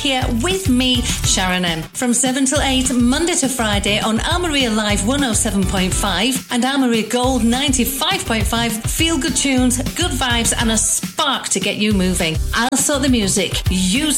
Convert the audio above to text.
here with me, Sharon M. From 7 till 8, Monday to Friday on Armoria Live 107.5 and Armoria Gold 95.5. Feel good tunes, good vibes and a spark to get you moving. I'll sort the music. You